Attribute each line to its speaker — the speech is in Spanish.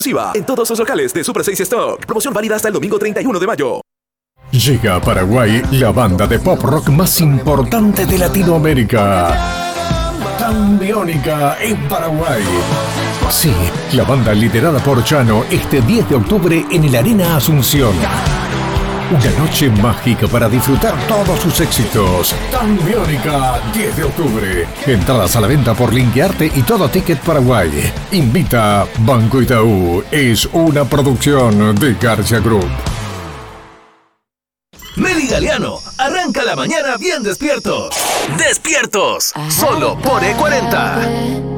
Speaker 1: En todos sus locales de Super 6 Stock. Promoción válida hasta el domingo 31 de mayo.
Speaker 2: Llega a Paraguay la banda de pop rock más importante de Latinoamérica. Tambiónica en Paraguay. Sí, la banda liderada por Chano este 10 de octubre en el Arena Asunción. Una noche mágica para disfrutar todos sus éxitos. Tambiónica, 10 de octubre. Entradas a la venta por Linkearte y Todo Ticket Paraguay. Invita Banco Itaú. Es una producción de García Group.
Speaker 3: Meli Galeano, arranca la mañana bien despiertos. ¡Despiertos! Solo por E40.